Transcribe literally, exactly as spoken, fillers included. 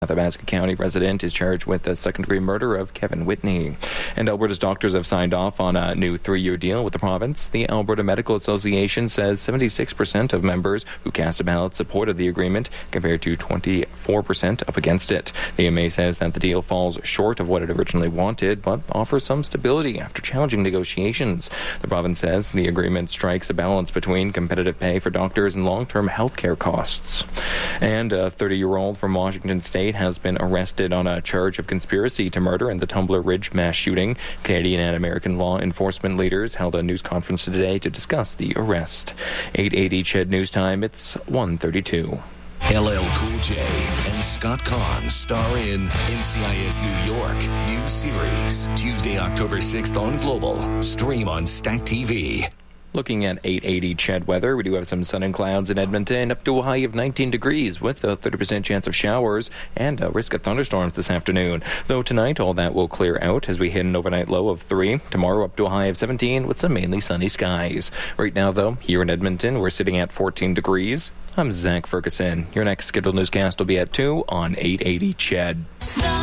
Athabasca County resident is charged with the second-degree murder of Kevin Whitney. And Alberta's doctors have signed off on a new three-year deal with the province. The Alberta Medical Association says seventy-six percent of members who cast a ballot supported the agreement, compared to twenty-four percent up against it. The A M A says that the deal falls short of what it originally wanted, but offers some stability after challenging negotiations. The province says the agreement strikes a balance between competitive pay for doctors and long-term health care costs. And a thirty-year-old from Washington State has been arrested on a charge of conspiracy to murder in the Tumbler Ridge mass shooting. Canadian and American law enforcement leaders held a news conference today to discuss the arrest. eight eighty C H E D News Time, it's one thirty-two. L L Cool J and Scott Kahn star in N C I S New York new series, Tuesday, October sixth on Global. Stream on Stack T V. Looking at eight eighty C H E D weather, we do have some sun and clouds in Edmonton, up to a high of nineteen degrees with a thirty percent chance of showers and a risk of thunderstorms this afternoon. Though tonight, all that will clear out as we hit an overnight low of three. Tomorrow, up to a high of seventeen with some mainly sunny skies. Right now, though, here in Edmonton, we're sitting at fourteen degrees. I'm Zach Ferguson. Your next scheduled newscast will be at two on eight eighty C H E D.